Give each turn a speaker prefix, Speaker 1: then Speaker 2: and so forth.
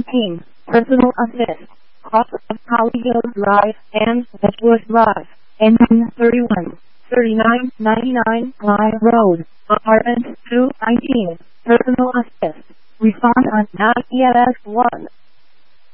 Speaker 1: 219, Personal Assist, off of Hollyhill Drive and Westwood Drive, engine 31, 3999 Clyde Road, apartment 219, Personal Assist. Respond on 9ES1.